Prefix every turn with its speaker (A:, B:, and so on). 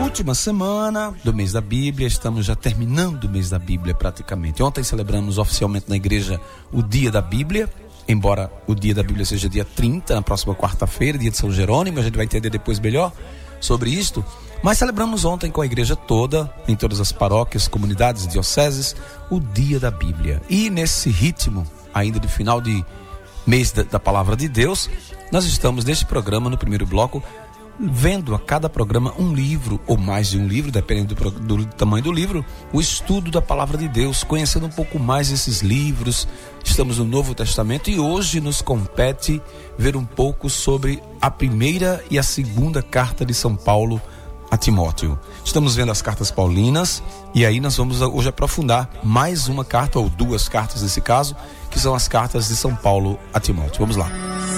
A: Última semana do mês da Bíblia, estamos já terminando o mês da Bíblia praticamente. Ontem celebramos oficialmente na igreja o Dia da Bíblia, embora o Dia da Bíblia seja dia 30, na próxima quarta-feira, dia de São Jerônimo, a gente vai entender depois melhor sobre isto. Mas celebramos ontem com a igreja toda, em todas as paróquias, comunidades, dioceses, o Dia da Bíblia. E nesse ritmo, ainda de final de mês da Palavra de Deus, nós estamos neste programa, no primeiro bloco, vendo a cada programa um livro, ou mais de um livro, dependendo do tamanho do livro, o estudo da Palavra de Deus, conhecendo um pouco mais esses livros. Estamos no Novo Testamento e hoje nos compete ver um pouco sobre a primeira e a segunda carta de São Paulo a Timóteo. Estamos vendo as cartas paulinas e aí nós vamos hoje aprofundar mais uma carta, ou duas cartas nesse caso, que são as cartas de São Paulo a Timóteo. Vamos lá.